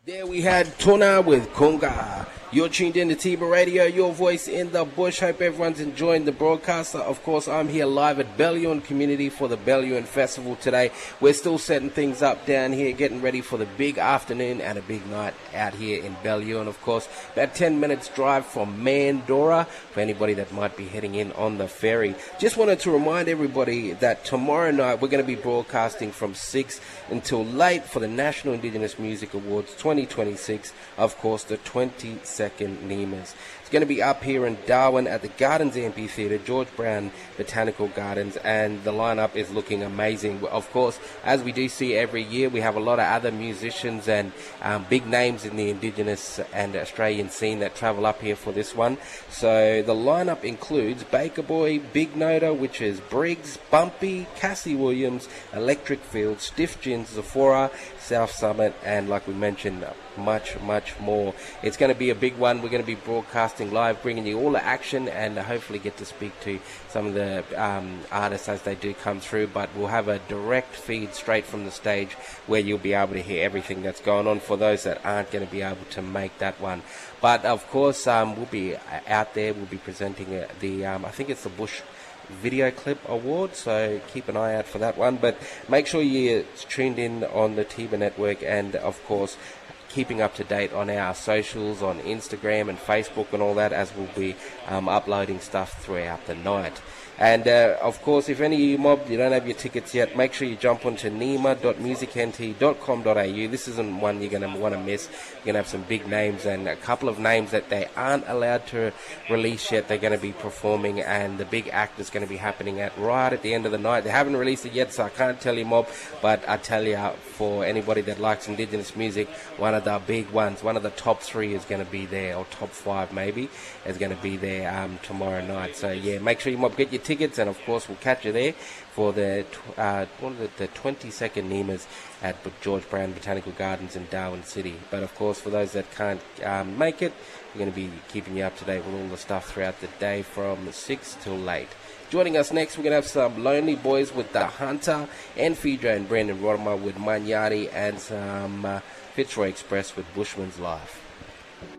There we had Tuna with Kunga. You're tuned in to Tiba Radio, your voice in the bush. Hope everyone's enjoying the broadcast. Of course, I'm here live at Bellewain Community for the Bellewain Festival today. We're still setting things up down here, getting ready for the big afternoon and a big night out here in Bellewain. Of course, about 10 minutes drive from Mandorah for anybody that might be heading in on the ferry. Just wanted to remind everybody that tomorrow night we're going to be broadcasting from 6 until late for the National Indigenous Music Awards 2026. Of course, the 22nd NEMAs. It's going to be up here in Darwin at the Gardens Amphitheatre, George Brown Botanical Gardens, and the lineup is looking amazing. Of course, as we do see every year, we have a lot of other musicians and big names in the Indigenous and Australian scene that travel up here for this one. So the lineup includes Baker Boy, Big Noda, which is Briggs, Bumpy, Cassie Williams, Electric Field, Stiff Gins, Zephora, South Summit, and like we mentioned, much more. It's going to be a big one. We're going to be broadcasting live, bringing you all the action, and hopefully get to speak to some of the artists as they do come through. But we'll have a direct feed straight from the stage where you'll be able to hear everything that's going on for those that aren't going to be able to make that one. But of course, we'll be out there. We'll be presenting the I think it's the Bush Video Clip Award, so keep an eye out for that one. But make sure you're tuned in on the Tiba Network, and of course keeping up to date on our socials on Instagram and Facebook and all that, as we'll be uploading stuff throughout the night. And of course, if any of you mob, you don't have your tickets yet, make sure you jump onto nima.musicnt.com.au. This isn't one you're going to want to miss. You're going to have some big names and a couple of names that they aren't allowed to release yet. They're going to be performing, and the big act is going to be happening right at the end of the night. They haven't released it yet, so I can't tell you, mob, but I tell you, for anybody that likes Indigenous music, one of the big ones, one of the top 3 is going to be there, or top 5 maybe, is going to be there tomorrow night. So yeah, make sure you mob, get your tickets, and of course we'll catch you there for the 22nd NEMAs at George Brown Botanical Gardens in Darwin City. But of course, for those that can't make it, we're going to be keeping you up to date with all the stuff throughout the day from 6 till late. Joining us next, we're going to have some Lonely Boys with The Hunter, and Phaedra and Brandon Rodimer with Manyari, and some Fitzroy Express with Bushman's Life.